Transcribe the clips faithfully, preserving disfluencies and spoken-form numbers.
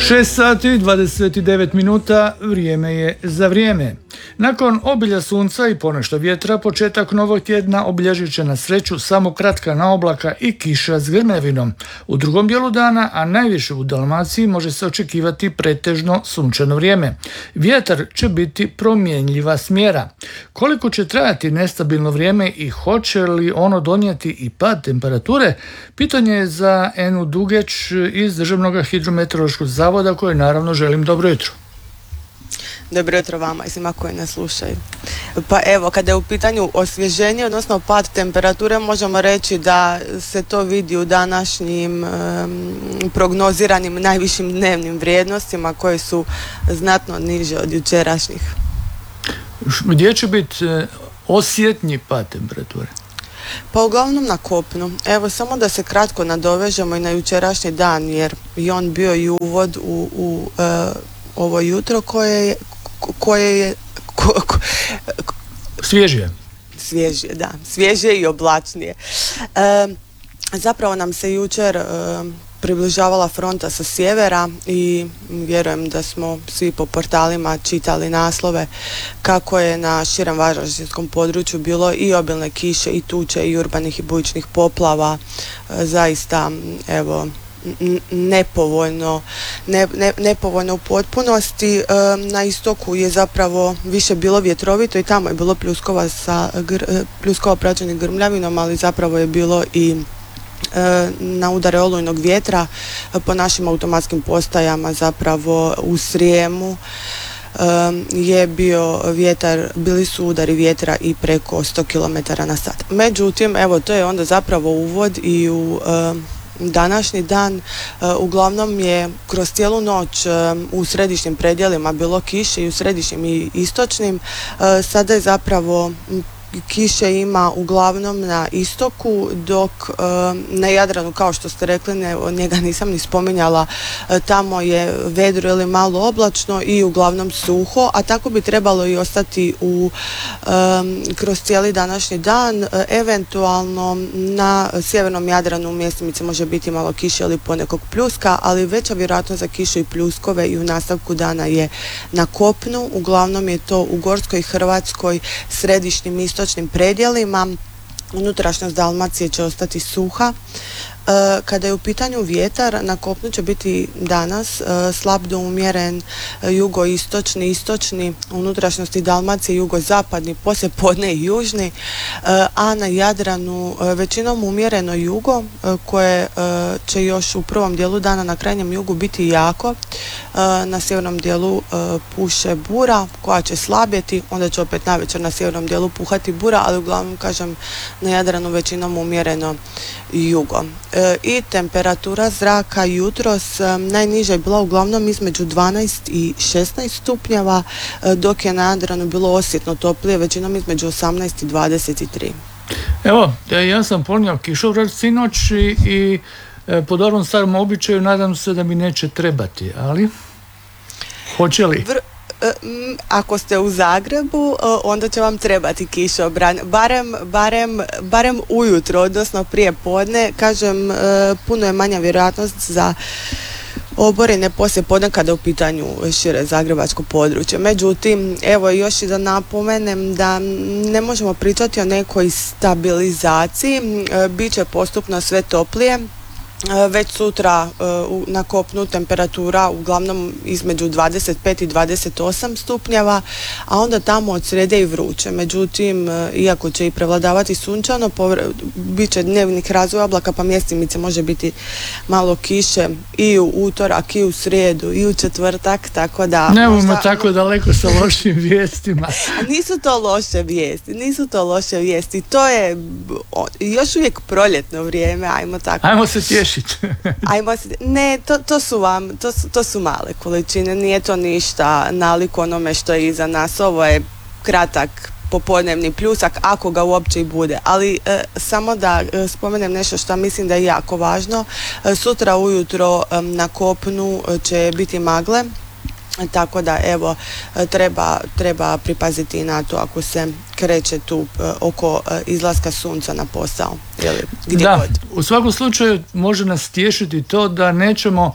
šest sati dvadeset devet minuta, vrijeme je za vrijeme. Nakon obilja sunca i ponešto vjetra, početak novog tjedna obilježit će na sreću samo kratka naoblaka i kiša s grmevinom. U drugom dijelu dana, a najviše u Dalmaciji, može se očekivati pretežno sunčano vrijeme. Vjetar će biti promjenjiva smjera. Koliko će trajati nestabilno vrijeme i hoće li ono donijeti i pad temperature? Pitanje je za Enu Dugeć iz Državnog hidrometeorološkog zavoda, koje naravno želim dobro jutro. Dobro jutro vama i svima koji nas slušaju. Pa evo, kada je u pitanju osvježenje, odnosno pad temperature, možemo reći da se to vidi u današnjim um, prognoziranim najvišim dnevnim vrijednostima koje su znatno niže od jučerašnjih. Gdje će biti osjetnji pad temperature? Pa uglavnom na kopnu. Evo, samo da se kratko nadovežemo i na jučerašnji dan, jer i on bio i uvod u, u uh, ovo jutro koje je koje je ko, ko, ko, svježije. Svježije, da. Svježije i oblačnije. E, zapravo nam se jučer e, približavala fronta sa sjevera i vjerujem da smo svi po portalima čitali naslove kako je na širem varaždinskom području bilo i obilne kiše i tuče i urbanih i bujičnih poplava. E, zaista, evo, nepovoljno ne, ne, nepovoljno u potpunosti. E, na istoku je zapravo više bilo vjetrovito i tamo je bilo pljuskova sa gr, pljuskova praćenih grmljavinom, ali zapravo je bilo i e, na udare olujnog vjetra po našim automatskim postajama. Zapravo u Srijemu e, je bio vjetar, bili su udari vjetra i preko sto kilometara na sat. Međutim, evo, to je onda zapravo uvod i u e, današnji dan. Uh, uglavnom je kroz cijelu noć uh, u središnjim predjelima bilo kiše i u središnjim i istočnim. Uh, sada je zapravo kiše ima uglavnom na istoku, dok uh, na Jadranu, kao što ste rekli, ne, njega nisam ni spominjala, uh, tamo je vedro ili malo oblačno i uglavnom suho, a tako bi trebalo i ostati u um, kroz cijeli današnji dan. Uh, eventualno na sjevernom Jadranu u mjestimice može biti malo kiše ili ponekog pljuska, ali veća vjerojatnost za kišu i pljuskove i u nastavku dana je na kopnu. Uglavnom je to u Gorskoj, Hrvatskoj, središnjim istočnim predjelima. Unutrašnjost Dalmacije će ostati suha. E, kada je u pitanju vjetar, na kopnu će biti danas e, slab do umjeren e, jugoistočni, istočni, unutrašnjosti Dalmacije, jugozapadni, poslije podne i južni, e, a na Jadranu e, većinom umjereno jugo, e, koje e, će još u prvom dijelu dana na krajnjem jugu biti jako. E, na sjevernom dijelu e, puše bura koja će slabjeti, onda će opet navečer na sjevernom dijelu puhati bura, ali uglavnom, kažem, na Jadranu većinom umjereno jugo. E, i temperatura zraka jutros e, najniža je bila uglavnom između dvanaest i šesnaest stupnjeva, e, dok je na Jadranu bilo osjetno toplije, većinom između osamnaest i dvadeset tri. Evo, ja sam ponio kišobran sinoć i, i e, po dobrom starom običaju nadam se da mi neće trebati, ali hoće li? Vr- Ako ste u Zagrebu, onda će vam trebati kišobran, barem, barem, barem ujutro, odnosno prije podne. Kažem, puno je manja vjerojatnost za oborine poslije podne kada je u pitanju šire zagrebačko područje. Međutim, evo još i da napomenem da ne možemo pričati o nekoj stabilizaciji, bit će postupno sve toplije. Već sutra uh, na kopnu temperatura uglavnom između dvadeset pet i dvadeset osam stupnjeva, a onda tamo od srijede i vruće. Međutim, uh, iako će i prevladavati sunčano, povr- bit će dnevnih razvoja oblaka, pa mjestimice može biti malo kiše i u utorak, i u srijedu, i u četvrtak, tako da... Nemojmo možda... tako daleko sa lošim vijestima. Nisu to loše vijesti, nisu to loše vijesti. To je još uvijek proljetno vrijeme, ajmo tako. Ajmo se tješiti. Ajmo se, ne, to, to su vam, to su, to su male količine, nije to ništa nalik onome što je iza nas. Ovo je kratak popodnevni pljusak, ako ga uopće i bude. Ali e, samo da e, spomenem nešto što mislim da je jako važno. E, sutra ujutro e, na kopnu će biti magle, tako da evo treba, treba pripaziti na to ako se kreće tu oko izlaska sunca na posao ili gdje da, god. U svakom slučaju može nas tješiti to da nećemo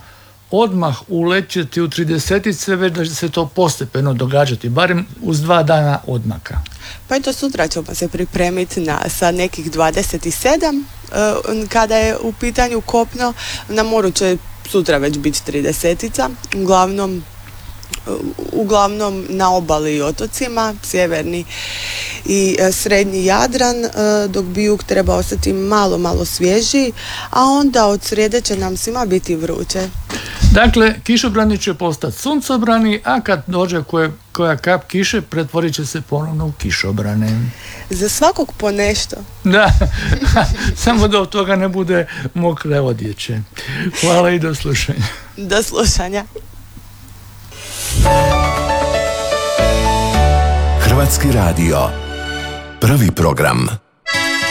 odmah ulećeti u tridesetice, već da će se to postepeno događati, barem uz dva dana odmaka. Pa eto, sutra ćemo se pripremiti na, sa nekih dvadeset sedam, kada je u pitanju kopno. Na moru će sutra već biti tridesetica, uglavnom uglavnom na obali i otocima, sjeverni i srednji Jadran, dok bi jug treba ostati malo, malo svježiji, a onda od srijede će nam svima biti vruće. Dakle, kišobrani će postati suncobrani, a kad dođe koje, koja kap kiše, pretvorit će se ponovno u kišobrane. Za svakog po nešto. Da, samo da od toga ne bude mokre odjeće. Hvala i do slušanja. Do slušanja. Hrvatski radio, prvi program.